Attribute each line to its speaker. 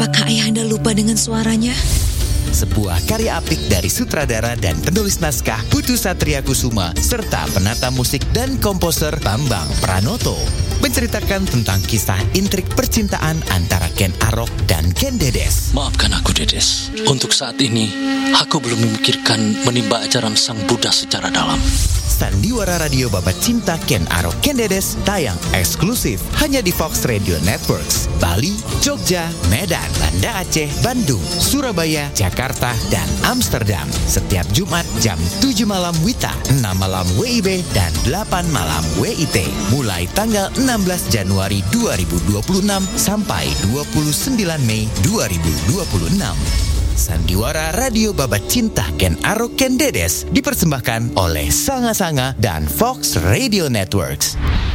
Speaker 1: Apakah Ayahanda lupa dengan suaranya?
Speaker 2: Sebuah karya apik dari sutradara dan penulis naskah Putu Satria Kusuma serta penata musik dan komposer Bambang Pranoto. Menceritakan tentang kisah intrik percintaan antara Ken Arok dan Ken Dedes.
Speaker 3: Maafkan aku, Dedes. Untuk saat ini, aku belum memikirkan menimba ajaran Sang Buddha secara dalam.
Speaker 2: Sandiwara Radio Babat Cinta Ken Arok Ken Dedes tayang eksklusif hanya di Fox Radio Networks, Bali, Jogja, Medan, Banda Aceh, Bandung, Surabaya, Jakarta, dan Amsterdam. Setiap Jumat jam 7 malam WITA, 6 malam WIB, dan 8 malam WIT. Mulai tanggal 16 Januari 2026 sampai 29 Mei 2026. Sandiwara Radio Babat Cinta Ken Arok Ken Dedes dipersembahkan oleh Sanga Sanga dan Fox Radio Networks.